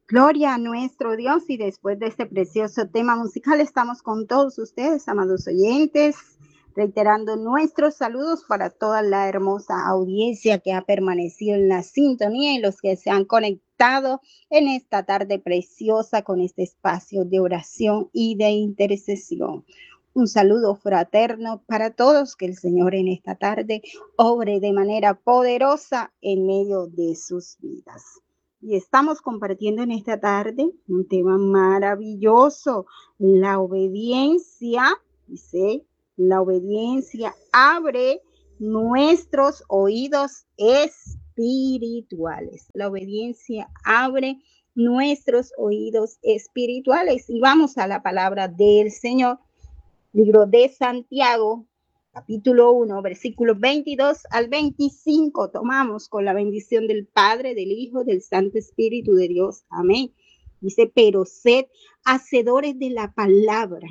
Gloria a nuestro Dios, y después de este precioso tema musical estamos con todos ustedes, amados oyentes, reiterando nuestros saludos para toda la hermosa audiencia que ha permanecido en la sintonía y los que se han conectado en esta tarde preciosa con este espacio de oración y de intercesión. Un saludo fraterno para todos, que el Señor en esta tarde obre de manera poderosa en medio de sus vidas. Y estamos compartiendo en esta tarde un tema maravilloso, la obediencia. Dice, la obediencia abre nuestros oídos espirituales. La obediencia abre nuestros oídos espirituales. Y vamos a la palabra del Señor, libro de Santiago, capítulo 1, versículos 22 al 25. Tomamos con la bendición del Padre, del Hijo, del Santo Espíritu de Dios. Amén. Dice, pero sed hacedores de la palabra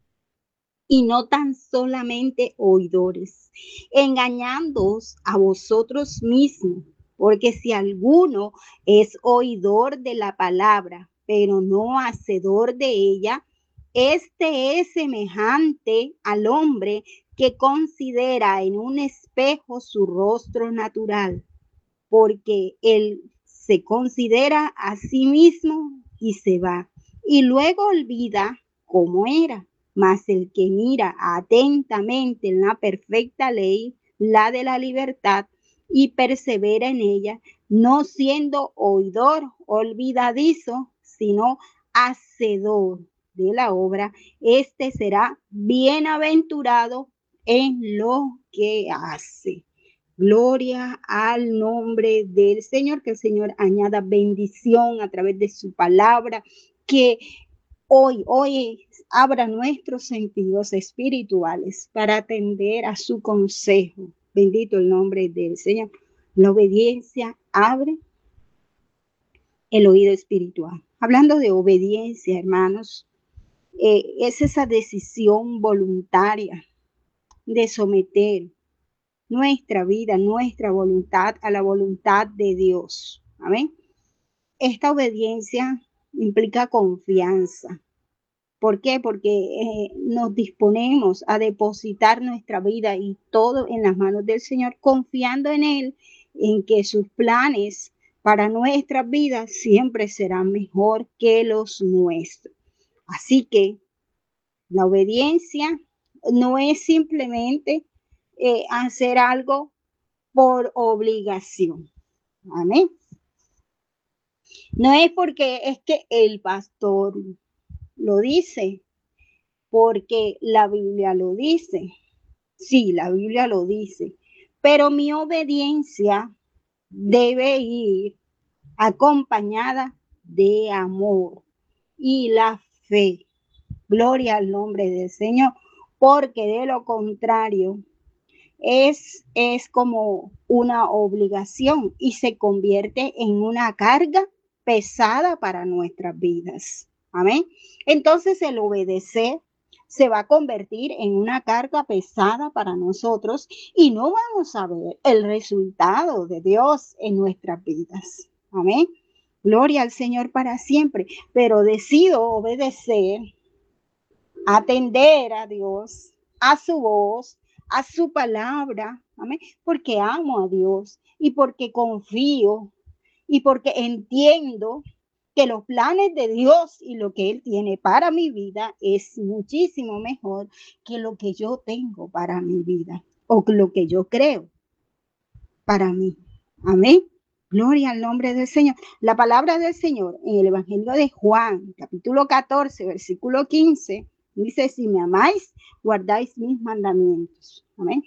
y no tan solamente oidores, engañándoos a vosotros mismos, porque si alguno es oidor de la palabra, pero no hacedor de ella, este es semejante al hombre que considera en un espejo su rostro natural, porque él se considera a sí mismo y se va, y luego olvida cómo era. Mas el que mira atentamente en la perfecta ley, la de la libertad, y persevera en ella, no siendo oidor olvidadizo, sino hacedor de la obra, este será bienaventurado en lo que hace. Gloria al nombre del Señor, que el Señor añada bendición a través de su palabra, que hoy abra nuestros sentidos espirituales para atender a su consejo. Bendito el nombre del Señor. La obediencia abre el oído espiritual. Hablando de obediencia, hermanos, es esa decisión voluntaria de someter nuestra vida, nuestra voluntad a la voluntad de Dios. Amén. Esta obediencia implica confianza. ¿Por qué? Porque nos disponemos a depositar nuestra vida y todo en las manos del Señor, confiando en Él, en que sus planes para nuestras vidas siempre serán mejor que los nuestros. Así que la obediencia no es simplemente hacer algo por obligación. Amén. No es porque es que el pastor lo dice, porque la Biblia lo dice. Sí, la Biblia lo dice, pero mi obediencia debe ir acompañada de amor y la fe. Gloria al nombre del Señor, porque de lo contrario es como una obligación y se convierte en una carga pesada para nuestras vidas. Amén. Entonces el obedecer se va a convertir en una carga pesada para nosotros y no vamos a ver el resultado de Dios en nuestras vidas. Amén. Gloria al Señor para siempre, pero decido obedecer, atender a Dios, a su voz, a su palabra, amén, porque amo a Dios y porque confío y porque entiendo que los planes de Dios y lo que Él tiene para mi vida es muchísimo mejor que lo que yo tengo para mi vida o lo que yo creo para mí. Amén. Gloria al nombre del Señor. La palabra del Señor en el Evangelio de Juan, capítulo 14, versículo 15, dice, si me amáis, guardáis mis mandamientos. Amén.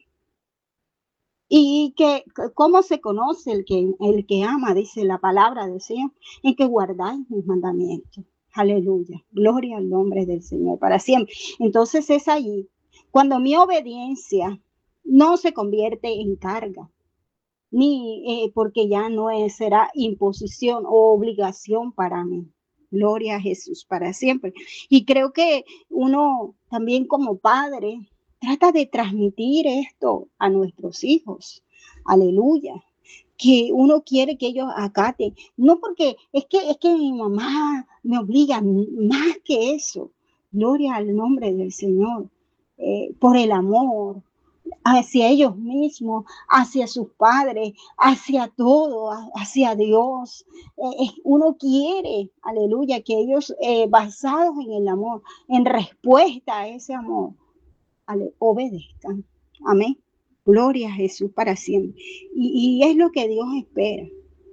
Y que, ¿cómo se conoce el que ama? Dice la palabra del Señor, en que guardáis mis mandamientos. Aleluya. Gloria al nombre del Señor para siempre. Entonces es allí cuando mi obediencia no se convierte en carga, ni porque ya no será imposición o obligación para mí. Gloria a Jesús para siempre. Y creo que uno también como padre trata de transmitir esto a nuestros hijos. Aleluya. que uno quiere que ellos acaten. No porque es que mi mamá me obliga, más que eso. Gloria al nombre del Señor, por el amor hacia ellos mismos, hacia sus padres, hacia todo, hacia Dios. Uno quiere, aleluya, que ellos, basados en el amor, en respuesta a ese amor, obedezcan. Amén. Gloria a Jesús para siempre. Y es lo que Dios espera.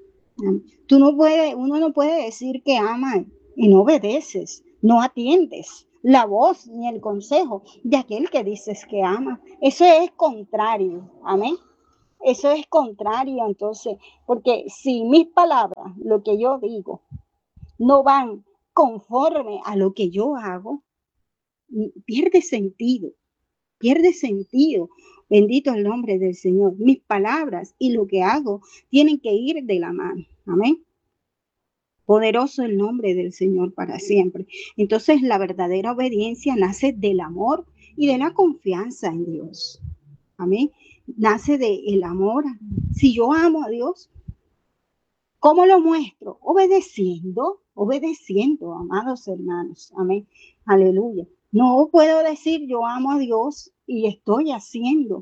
Uno no puede decir que ama y no obedeces, no atiendes la voz ni el consejo de aquel que dices que ama. Eso es contrario. Amén. Eso es contrario, entonces, porque si mis palabras, lo que yo digo, no van conforme a lo que yo hago, pierde sentido, pierde sentido. Bendito el nombre del Señor. Mis palabras y lo que hago tienen que ir de la mano. Amén. Poderoso el nombre del Señor para siempre. Entonces, la verdadera obediencia nace del amor y de la confianza en Dios. Amén. Nace del amor. Si yo amo a Dios, ¿cómo lo muestro? Obedeciendo, obedeciendo, amados hermanos. Amén. Aleluya. No puedo decir yo amo a Dios y estoy haciendo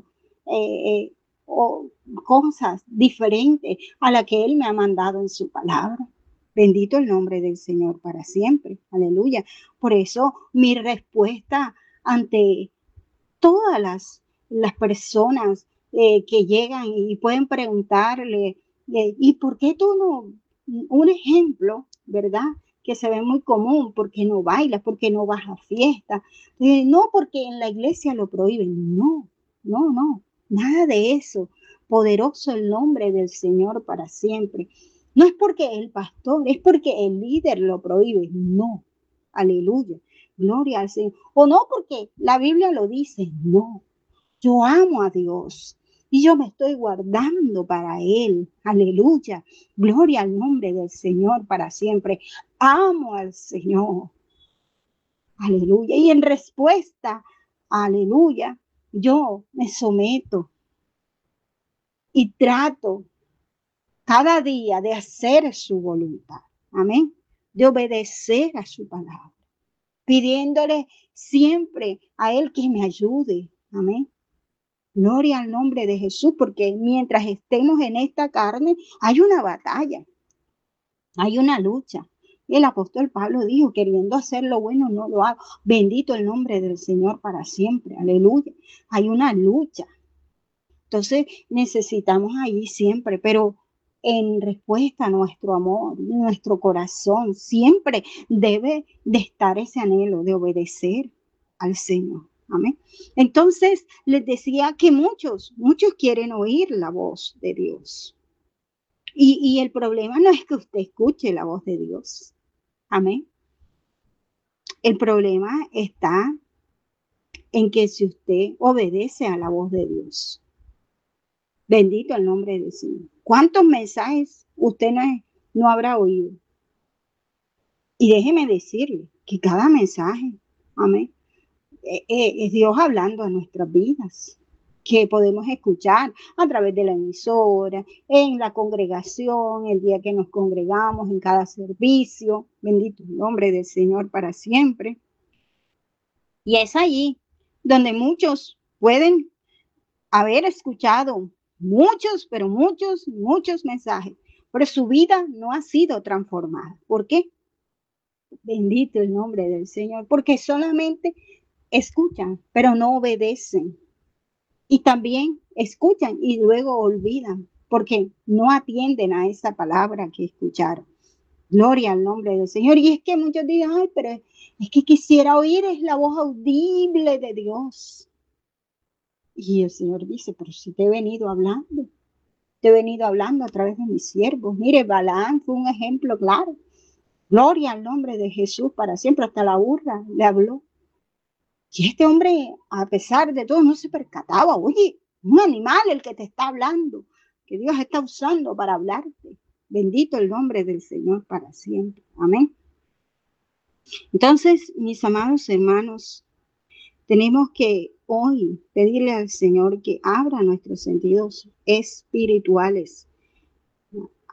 cosas diferentes a las que Él me ha mandado en su palabra. Bendito el nombre del Señor para siempre. Aleluya. Por eso mi respuesta ante todas las personas que llegan y pueden preguntarle, ¿y por qué tú no? Un ejemplo, ¿verdad? Que se ve muy común, porque no bailas, porque no vas a fiesta, no porque en la iglesia lo prohíben, no, no, no, nada de eso. Poderoso el nombre del Señor para siempre. No es porque el pastor, es porque el líder lo prohíbe, no, aleluya. Gloria al Señor. O no porque la Biblia lo dice, no. Yo amo a Dios y yo me estoy guardando para Él. Aleluya. Gloria al nombre del Señor para siempre. Amo al Señor. Aleluya. Y en respuesta, aleluya, yo me someto y trato cada día de hacer su voluntad. Amén. De obedecer a su palabra, pidiéndole siempre a Él que me ayude. Amén. Gloria al nombre de Jesús, porque mientras estemos en esta carne, hay una batalla, hay una lucha. Y el apóstol Pablo dijo, queriendo hacer lo bueno, no lo hago. Bendito el nombre del Señor para siempre. Aleluya. Hay una lucha. Entonces necesitamos ahí siempre, pero en respuesta a nuestro amor, nuestro corazón, siempre debe de estar ese anhelo de obedecer al Señor. Amén. Entonces les decía que muchos quieren oír la voz de Dios. Y el problema no es que usted escuche la voz de Dios. Amén. El problema está en que si usted obedece a la voz de Dios. Bendito el nombre del Señor. ¿Cuántos mensajes usted no habrá oído? Y déjeme decirle que cada mensaje, amén, es Dios hablando a nuestras vidas, que podemos escuchar a través de la emisora, en la congregación, el día que nos congregamos, en cada servicio. Bendito el nombre del Señor para siempre. Y es allí donde muchos pueden haber escuchado muchos, pero muchos mensajes, pero su vida no ha sido transformada. ¿Por qué? Bendito el nombre del Señor, porque solamente escuchan, pero no obedecen. Y también escuchan y luego olvidan, porque no atienden a esa palabra que escucharon. Gloria al nombre del Señor. Y es que muchos dicen, ay, pero es que quisiera oír es la voz audible de Dios. Y el Señor dice, pero si te he venido hablando. Te he venido hablando a través de mis siervos. Mire, Balaam fue un ejemplo claro. Gloria al nombre de Jesús para siempre. Hasta la burra le habló. Y este hombre, a pesar de todo, no se percataba. Oye, un animal el que te está hablando, que Dios está usando para hablarte. Bendito el nombre del Señor para siempre. Amén. Entonces, mis amados hermanos, tenemos que hoy pedirle al Señor que abra nuestros sentidos espirituales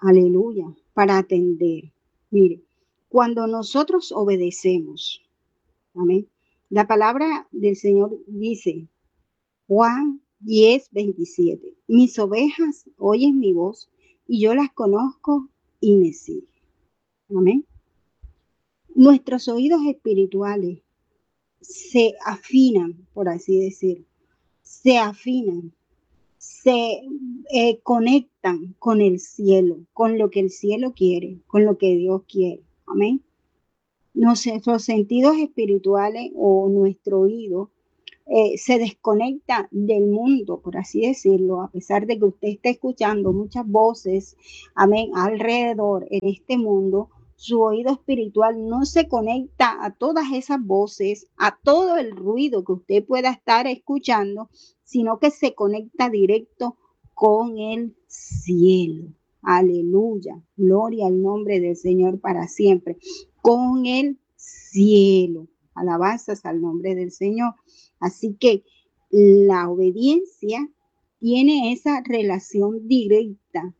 aleluya, para atender. Mire, cuando nosotros obedecemos, amén, la palabra del Señor dice, Juan 10:27, mis ovejas oyen mi voz y yo las conozco y me siguen. Amén. Nuestros oídos espirituales se afinan, por así decir, se afinan, se conectan con el cielo, con lo que el cielo quiere, con lo que Dios quiere. Amén. Nuestros sentidos espirituales o nuestro oído se desconecta del mundo, por así decirlo, a pesar de que usted esté escuchando muchas voces, amén, alrededor en este mundo, su oído espiritual no se conecta a todas esas voces, a todo el ruido que usted pueda estar escuchando, sino que se conecta directo con el cielo. Aleluya, gloria al nombre del Señor para siempre, con el cielo. Alabanzas al nombre del Señor. Así que la obediencia tiene esa relación directa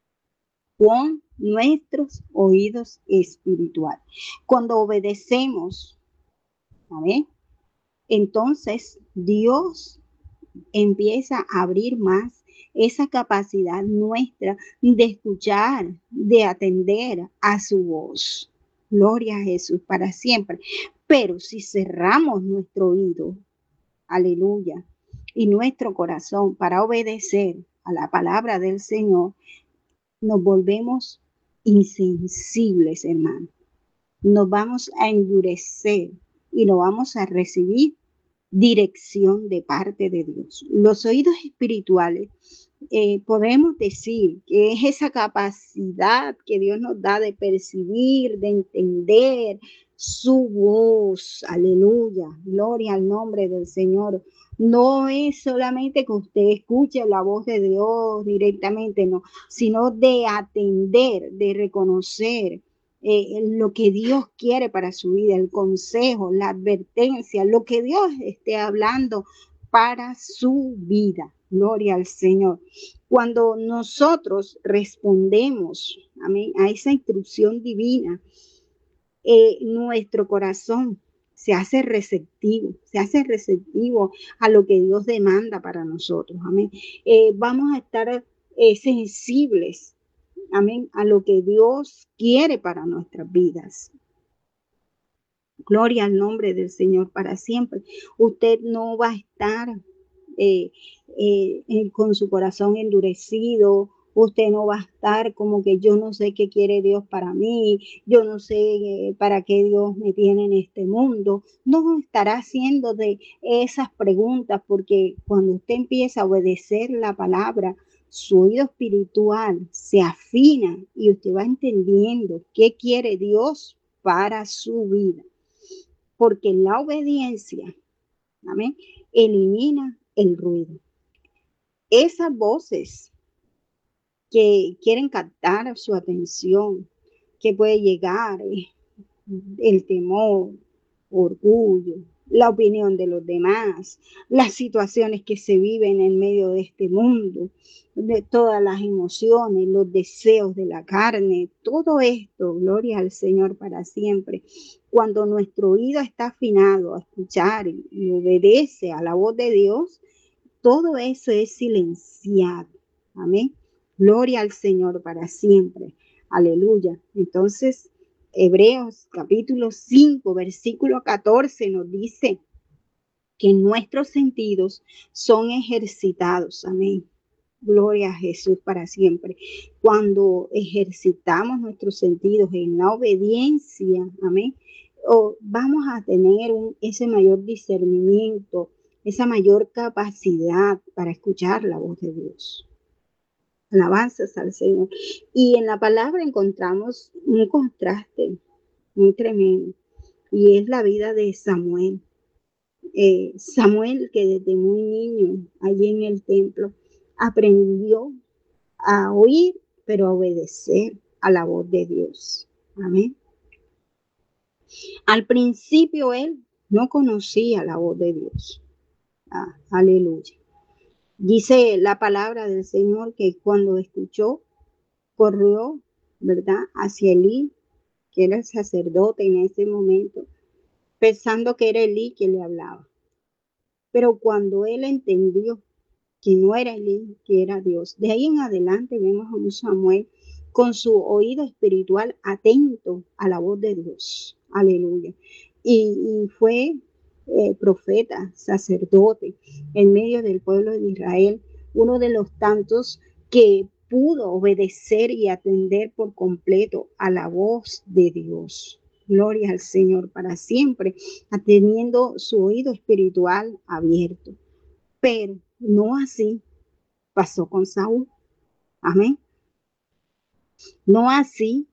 con nuestros oídos espirituales. Cuando obedecemos, ¿sabes? Entonces Dios empieza a abrir más esa capacidad nuestra de escuchar, de atender a su voz. Gloria a Jesús para siempre. Pero si cerramos nuestro oído, aleluya, y nuestro corazón para obedecer a la palabra del Señor, nos volvemos insensibles, hermano. Nos vamos a endurecer y no vamos a recibir dirección de parte de Dios. Los oídos espirituales, podemos decir que es esa capacidad que Dios nos da de percibir, de entender su voz. Aleluya, gloria al nombre del Señor. No es solamente que usted escuche la voz de Dios directamente, no, sino de atender, de reconocer lo que Dios quiere para su vida, el consejo, la advertencia, lo que Dios esté hablando para su vida. Gloria al Señor. Cuando nosotros respondemos, amén, a esa instrucción divina, nuestro corazón se hace receptivo a lo que Dios demanda para nosotros. Amén. Vamos a estar sensibles, amén, a lo que Dios quiere para nuestras vidas. Gloria al nombre del Señor para siempre. Usted no va a estar con su corazón endurecido. Usted no va a estar como que yo no sé qué quiere Dios para mí, yo no sé para qué Dios me tiene en este mundo. No estará haciendo de esas preguntas, porque cuando usted empieza a obedecer la palabra, su oído espiritual se afina y usted va entendiendo qué quiere Dios para su vida. Porque la obediencia, amén, elimina el ruido. Esas voces que quieren captar su atención, que puede llegar el temor, orgullo, la opinión de los demás, las situaciones que se viven en medio de este mundo, de todas las emociones, los deseos de la carne, todo esto, gloria al Señor para siempre. Cuando nuestro oído está afinado a escuchar y obedece a la voz de Dios, todo eso es silenciado. Amén. Gloria al Señor para siempre. Aleluya. Entonces, Hebreos capítulo 5, versículo 14 nos dice que nuestros sentidos son ejercitados. Amén. Gloria a Jesús para siempre. Cuando ejercitamos nuestros sentidos en la obediencia, amén, vamos a tener ese mayor discernimiento, esa mayor capacidad para escuchar la voz de Dios. Alabanzas al Señor. Y en la palabra encontramos un contraste muy tremendo, y es la vida de Samuel. Samuel, que desde muy niño, allí en el templo, aprendió a oír, pero a obedecer a la voz de Dios. Amén. Al principio él no conocía la voz de Dios. Aleluya. Dice la palabra del Señor que cuando escuchó corrió, ¿verdad?, hacia Elí, que era el sacerdote en ese momento, pensando que era Elí quien le hablaba. Pero cuando él entendió que no era Elí, que era Dios, de ahí en adelante vemos a un Samuel con su oído espiritual atento a la voz de Dios. Aleluya. Y fue profeta, sacerdote, en medio del pueblo de Israel, uno de los tantos que pudo obedecer y atender por completo a la voz de Dios. Gloria al Señor para siempre, teniendo su oído espiritual abierto. Pero no así pasó con Saúl. Amén. No así